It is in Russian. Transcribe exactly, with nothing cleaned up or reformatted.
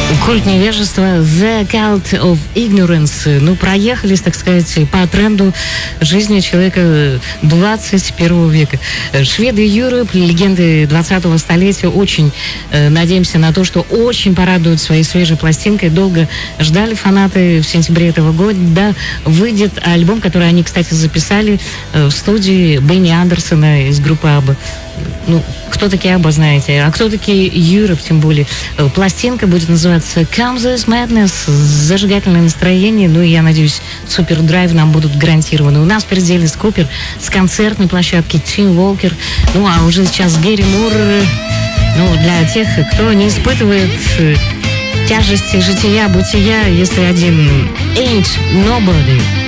Культ невежества The Cult of Ignorance. Ну, проехались, так сказать, по тренду жизни человека двадцать первого века. Шведы Europe, легенды двадцатого столетия. Очень э, надеемся на то, что очень порадуют своей свежей пластинкой. Долго ждали фанаты. В сентябре этого года да, выйдет альбом, который они, кстати, записали э, в студии Бенни Андерсона из группы Абба. Ну, кто такие Абба, знаете, а кто такие Europe, тем более. Пластинка будет называться Come This Madness, зажигательное настроение, ну и, я надеюсь, супер-драйв нам будут гарантированы. У нас впереди Элис Купер с концертной площадки Тим Уолкер, ну а уже сейчас Гэри Мур, ну, для тех, кто не испытывает тяжести жития, бытия, если один Ain't Nobody.